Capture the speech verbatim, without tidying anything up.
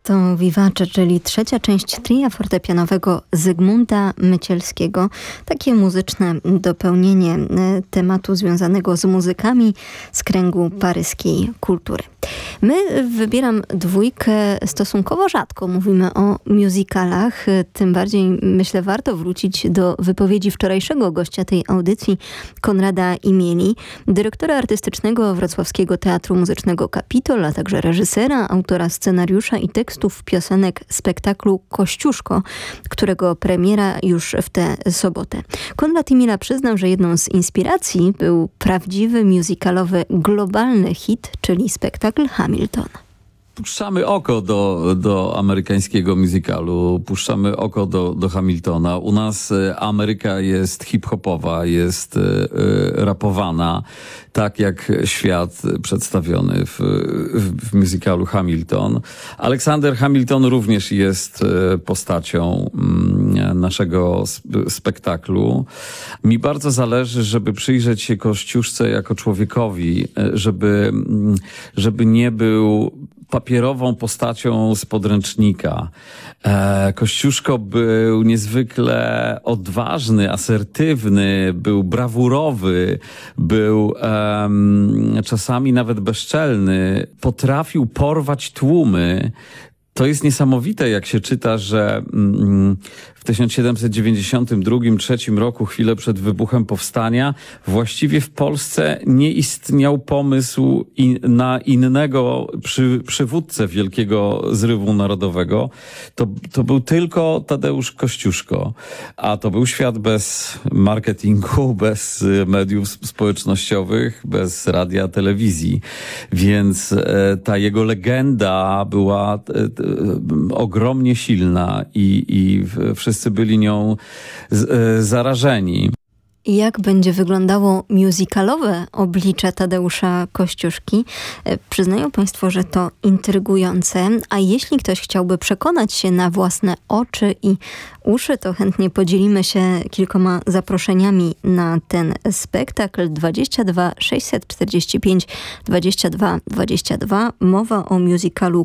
to Vivace, czyli trzecia część tria fortepianowego Zygmunta Mycielskiego. Takie muzyczne dopełnienie tematu związanego z muzykami z kręgu paryskiej kultury. My wybieram dwójkę stosunkowo rzadko. Mówimy o musicalach. Tym bardziej, myślę, warto wrócić do wypowiedzi wczorajszego gościa tej audycji, Konrada Imieli, dyrektora artystycznego Wrocławskiego Teatru Muzycznego Kapitol, a także reżysera, autora scenariusza i tekstów piosenek spektaklu Kościuszko, którego premiera już w tę sobotę. Konrad Imiela przyznał, że jedną z inspiracji był prawdziwy musicalowy globalny hit, czyli spektakl Hamilton. Puszczamy oko do, do amerykańskiego musicalu, puszczamy oko do, do Hamiltona. U nas Ameryka jest hip-hopowa, jest y, rapowana, tak jak świat przedstawiony w, w, w musicalu Hamilton. Aleksander Hamilton również jest postacią naszego spektaklu. Mi bardzo zależy, żeby przyjrzeć się Kościuszce jako człowiekowi, żeby, żeby nie był papierową postacią z podręcznika. E, Kościuszko był niezwykle odważny, asertywny, był brawurowy, był um, czasami nawet bezczelny. Potrafił porwać tłumy. To jest niesamowite, jak się czyta, że mm, w tysiąc siedemset dziewięćdziesiątym drugim trzecim roku, chwilę przed wybuchem powstania, właściwie w Polsce nie istniał pomysł in, na innego przy, przywódcę Wielkiego Zrywu Narodowego. To, to był tylko Tadeusz Kościuszko. A to był świat bez marketingu, bez mediów społecznościowych, bez radia, telewizji. Więc e, ta jego legenda była e, e, ogromnie silna i, i wszyscy byli nią z, e, zarażeni. Jak będzie wyglądało musicalowe oblicze Tadeusza Kościuszki? Przyznają Państwo, że to intrygujące, a jeśli ktoś chciałby przekonać się na własne oczy i uszy, to chętnie podzielimy się kilkoma zaproszeniami na ten spektakl. dwadzieścia dwa sześćset czterdzieści pięć dwadzieścia dwa dwadzieścia dwa. Mowa o musicalu